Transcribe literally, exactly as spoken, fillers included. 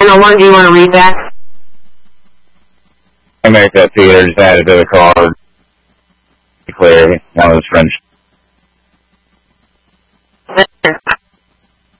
Channel one, do you want to read that? America Theater just added to the call. Clear. That was French.